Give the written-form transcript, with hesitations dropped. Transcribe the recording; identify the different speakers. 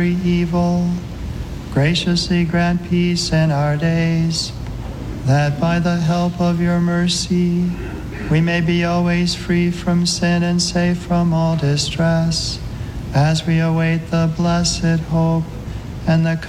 Speaker 1: evil. Graciously grant peace in our days, that by the help of your mercy we may be always free from sin and safe from all distress, as we await the blessed hope and the